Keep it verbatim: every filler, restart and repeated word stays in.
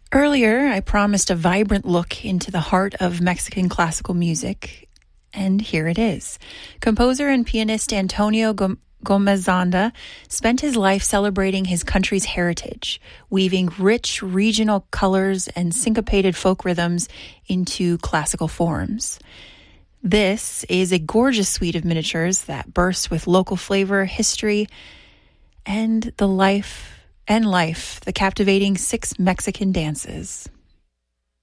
Earlier, I promised a vibrant look into the heart of Mexican classical music, and here it is. Composer and pianist Antonio Gom- Gomezanda spent his life celebrating his country's heritage, weaving rich regional colors and syncopated folk rhythms into classical forms. This is a gorgeous suite of miniatures that burst with local flavor, history, and the life and life, the captivating six Mexican dances.